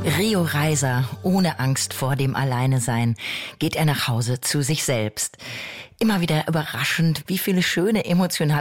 Rio Reiser, ohne Angst vor dem Alleinesein, geht er nach Hause zu sich selbst. Immer wieder überraschend, wie viele schöne emotionale